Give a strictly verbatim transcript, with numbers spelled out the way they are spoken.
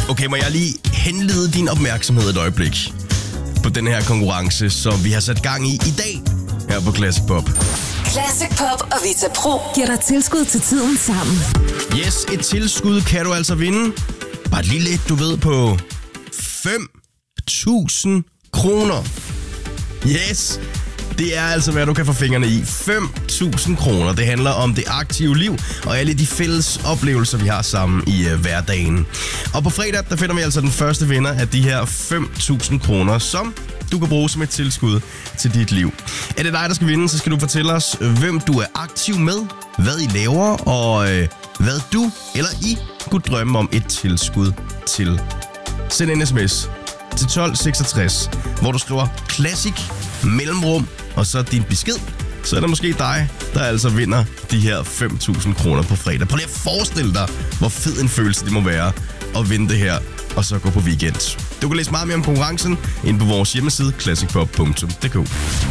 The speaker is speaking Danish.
Okay, må jeg lige henlede din opmærksomhed et øjeblik på den her konkurrence, som vi har sat gang i i dag her på Classic Pop. Classic Pop og Vita Pro giver dig tilskud til tiden sammen. Yes, et tilskud kan du altså vinde. Bare lige lidt, du ved, på fem tusind kroner. Yes, det er altså, hvad du kan få fingrene i. fem tusind kroner. Det handler om det aktive liv og alle de fælles oplevelser, vi har sammen i uh, hverdagen. Og på fredag, der finder vi altså den første vinder af de her fem tusind kroner, som du kan bruge som et tilskud til dit liv. Er det dig, der skal vinde, så skal du fortælle os, hvem du er aktiv med, hvad I laver, og øh, hvad du eller I kunne drømme om et tilskud til. Send en sms til tolv seksogtres, hvor du skriver Classic mellemrum, og så din besked. Så er det måske dig, der altså vinder de her fem tusind kroner på fredag. Prøv lige at forestille dig, hvor fed en følelse det må være at vinde det her, og så gå på weekend. Du kan læse meget mere om konkurrencen inde på vores hjemmeside classic pop punktum d k.